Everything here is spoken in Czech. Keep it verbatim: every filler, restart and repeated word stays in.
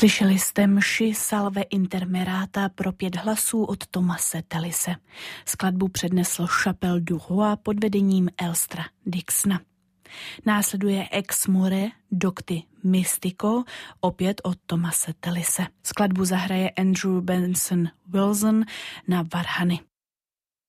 Slyšeli jste mši Salve Intermerata pro pět hlasů od Thomase Tellise. Skladbu přednesl Chapelle du Roi pod vedením Elstra Dixona. Následuje Ex More Docti Mystico, opět od Thomase Tellise. Skladbu zahraje Andrew Benson Wilson na varhany.